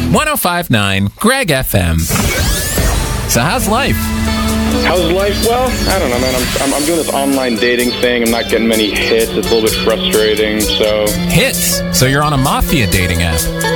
105.9 Greg FM. So how's life? How's life? Well, I don't know, man. I'm doing this online dating thing. I'm not getting many hits. It's a little bit frustrating, so... Hits? So you're on a mafia dating app.